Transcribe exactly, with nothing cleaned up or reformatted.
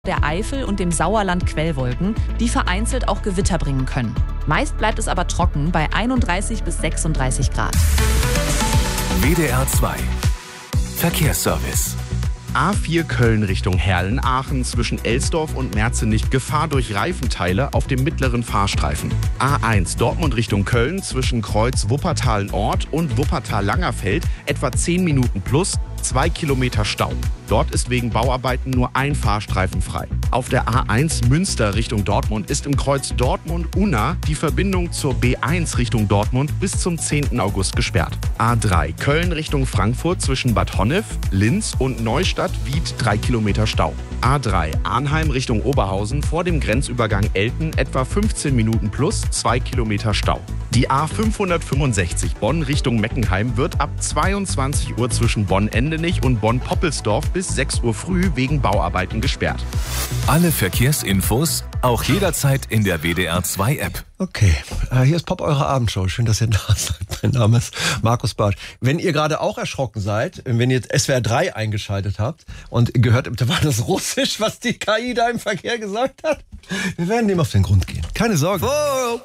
der Eifel und dem Sauerland Quellwolken, die vereinzelt auch Gewitter bringen können. Meist bleibt es aber trocken bei einunddreißig bis sechsunddreißig Grad. W D R zwei Verkehrsservice. A vier Köln Richtung Herlen-Aachen zwischen Elsdorf und Merzenich Gefahr durch Reifenteile auf dem mittleren Fahrstreifen. A eins Dortmund Richtung Köln zwischen Kreuz Wuppertal-Nord und Wuppertal-Langerfeld etwa zehn Minuten plus, zwei Kilometer Stau. Dort ist wegen Bauarbeiten nur ein Fahrstreifen frei. Auf der A eins Münster Richtung Dortmund ist im Kreuz Dortmund-Unna die Verbindung zur B eins Richtung Dortmund bis zum zehnten August gesperrt. A drei Köln Richtung Frankfurt zwischen Bad Honnef, Linz und Neustadt Wied drei Kilometer Stau. A drei Arnheim Richtung Oberhausen vor dem Grenzübergang Elten etwa fünfzehn Minuten plus, zwei Kilometer Stau. Die A fünfhundertfünfundsechzig Bonn Richtung Meckenheim wird ab zweiundzwanzig Uhr zwischen Bonn-Endenich und Bonn-Poppelsdorf bis sechs Uhr früh wegen Bauarbeiten gesperrt. Alle Verkehrsinfos auch jederzeit in der W D R zwei App. Okay, äh, hier ist Pop, eure Abendshow. Schön, dass ihr da seid. Mein Name ist Markus Bartsch. Wenn ihr gerade auch erschrocken seid, wenn ihr S W R drei eingeschaltet habt und gehört habt, da war das Russisch, was die K I da im Verkehr gesagt hat, wir werden dem auf den Grund gehen. Keine Sorge. Oh.